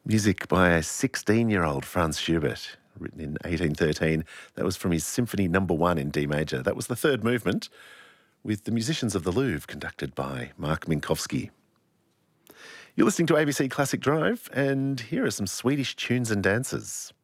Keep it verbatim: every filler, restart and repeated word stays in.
Music by a sixteen-year-old Franz Schubert, written in eighteen thirteen. That was from his Symphony Number One in D major. That was the third movement, with the Musicians of the Louvre, conducted by Mark Minkowski. You're listening to A B C Classic Drive, and here are some Swedish tunes and dances.